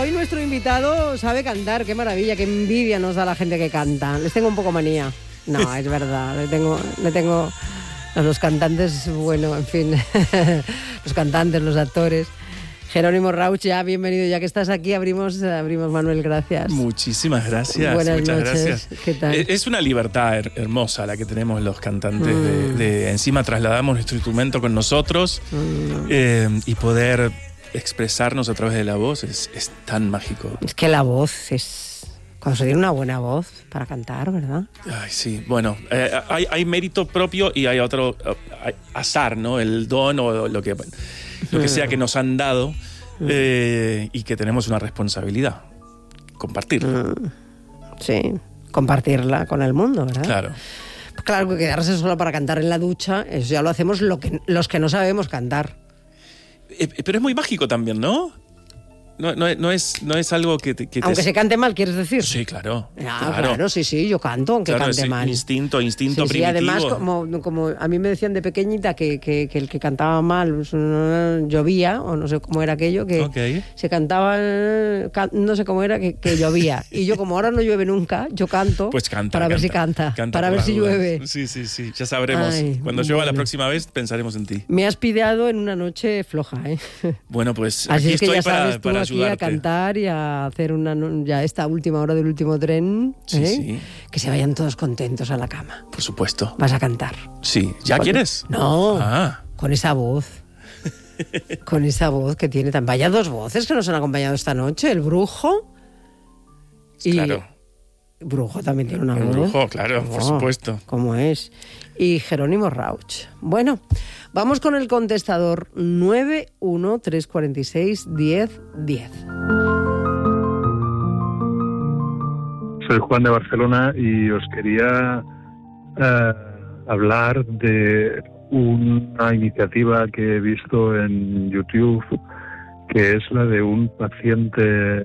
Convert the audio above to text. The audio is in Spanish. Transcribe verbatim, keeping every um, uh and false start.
hoy nuestro invitado sabe cantar, qué maravilla, qué envidia nos da la gente que canta. Les tengo un poco manía. No, es verdad, le tengo, le tengo a los cantantes, bueno, en fin, los cantantes, los actores. Jerónimo Rauch, ya bienvenido, ya que estás aquí, abrimos, abrimos Manuel, gracias. Muchísimas gracias. Buenas muchas noches. Gracias. ¿Qué tal? Es una libertad her- hermosa la que tenemos los cantantes. Mm. De, de encima trasladamos nuestro instrumento con nosotros mm. eh, y poder expresarnos a través de la voz es, es tan mágico. Es que la voz es... Cuando se tiene una buena voz para cantar, ¿verdad? Ay, sí. Bueno, eh, hay, hay mérito propio y hay otro hay azar, ¿no? El don o lo que, lo que sea que nos han dado eh, y que tenemos una responsabilidad. Compartirla. Sí, compartirla con el mundo, ¿verdad? Claro. Pues claro, que quedarse solo para cantar en la ducha, eso ya lo hacemos lo que, los que no sabemos cantar. Eh, pero es muy mágico también, ¿no? No, no, no, es, no es algo que te... Que aunque te... se cante mal, ¿quieres decir? Sí, claro. Ah, claro. claro, sí, sí, yo canto aunque claro, cante mal. Instinto, instinto sí, primitivo. Sí, además, como, como a mí me decían de pequeñita que, que, que el que cantaba mal pues, no, llovía, o no sé cómo era aquello, que okay. se cantaba, no sé cómo era, que, que llovía. Y yo, como ahora no llueve nunca, yo canto pues canta, para canta, ver si canta, canta para ver si dudas. llueve. Sí, sí, sí, ya sabremos. Ay, Cuando bueno. llueva la próxima vez, pensaremos en ti. Me has pideado en una noche floja, ¿eh? Bueno, pues así aquí es que estoy ya para, sabes tú para aquí ayudarte. a cantar y a hacer una ya esta última hora del último tren, sí, ¿eh? sí. Que se vayan todos contentos a la cama. Por supuesto. Vas a cantar. Sí. ¿Ya con... quieres? No, ah. con esa voz. Con esa voz que tiene tan... Vaya dos voces que nos han acompañado esta noche, el Brujo y... Claro. Brujo también tiene una el voz. Brujo, claro, oh, por supuesto. ¿Cómo es? Y Jerónimo Rauch. Bueno, vamos con el contestador nueve uno tres cuatro seis diez diez. Soy Juan de Barcelona y os quería eh, hablar de una iniciativa que he visto en YouTube, que es la de un paciente